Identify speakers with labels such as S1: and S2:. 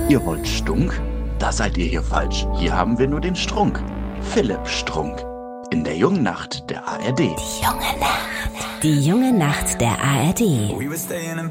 S1: Ihr wollt Stunk? Da seid ihr hier falsch. Hier haben wir nur den Strunk. Philipp Strunk. In der jungen Nacht der ARD.
S2: Die junge Nacht. Die junge Nacht der ARD.